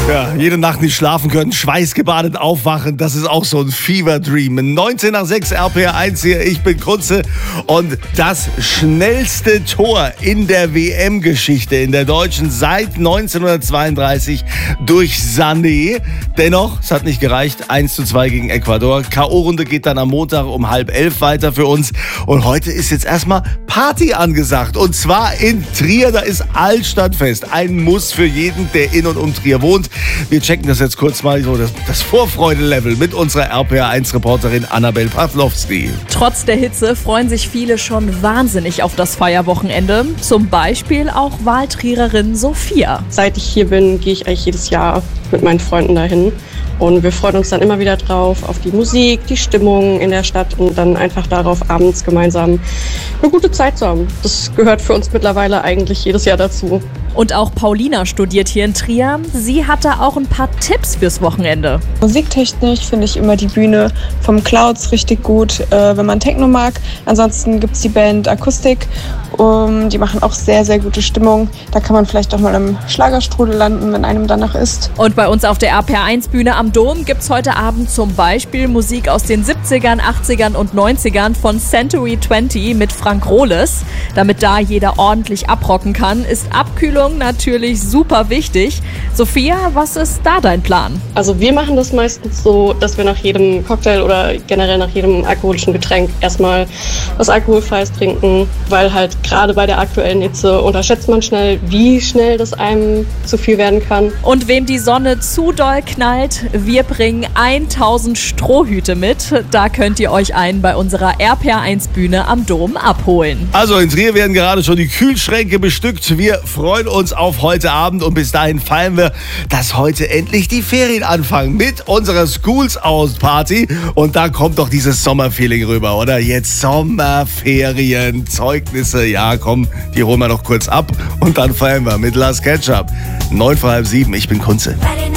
Ja, jede Nacht nicht schlafen können, schweißgebadet aufwachen, das ist auch so ein Fever Dream. 19 nach 6 RPR1 hier, ich bin Kunze und das schnellste Tor in der WM-Geschichte in der Deutschen seit 1932 durch Sané. Dennoch, es hat nicht gereicht, 1:2 gegen Ecuador. K.O.-Runde geht dann am Montag um 10:30 weiter für uns und heute ist jetzt erstmal Party angesagt und zwar in Trier, da ist Altstadtfest, ein Muss für jeden, der in und um Trier wohnt. Wir checken das jetzt kurz mal, so das Vorfreude-Level mit unserer RPR1-Reporterin Annabel Pawlowski. Trotz der Hitze freuen sich viele schon wahnsinnig auf das Feierwochenende. Zum Beispiel auch Wahltriererin Sophia. Seit ich hier bin, gehe ich eigentlich jedes Jahr mit meinen Freunden dahin. Und wir freuen uns dann immer wieder drauf, auf die Musik, die Stimmung in der Stadt und dann einfach darauf, abends gemeinsam eine gute Zeit zu haben. Das gehört für uns mittlerweile eigentlich jedes Jahr dazu. Und auch Paulina studiert hier in Trier. Sie hat da auch ein paar Tipps fürs Wochenende. Musiktechnisch finde ich immer die Bühne vom Clouds richtig gut, wenn man Techno mag. Ansonsten gibt es die Band Akustik. Die machen auch sehr, sehr gute Stimmung. Da kann man vielleicht auch mal im Schlagerstrudel landen, wenn einem danach ist. Und bei uns auf der RPR1-Bühne am Dom gibt es heute Abend zum Beispiel Musik aus den 70ern, 80ern und 90ern von Century 20 mit Frank Rohles. Damit da jeder ordentlich abrocken kann, ist Abkühlung natürlich super wichtig. Sophia, was ist da dein Plan? Also wir machen das meistens so, dass wir nach jedem Cocktail oder generell nach jedem alkoholischen Getränk erstmal was Alkoholfreies trinken, weil halt gerade bei der aktuellen Hitze unterschätzt man schnell, wie schnell das einem zu viel werden kann. Und wem die Sonne zu doll knallt, wir bringen 1000 Strohhüte mit. Da könnt ihr euch einen bei unserer RPR1-Bühne am Dom abholen. Also in Trier werden gerade schon die Kühlschränke bestückt. Wir freuen uns auf heute Abend und bis dahin feiern wir, dass heute endlich die Ferien anfangen mit unserer Schools Out Party. Und da kommt doch dieses Sommerfeeling rüber, oder? Jetzt Sommerferien, Zeugnisse, ja komm, die holen wir noch kurz ab und dann feiern wir mit Last Ketchup. 6:45, ich bin Kunze.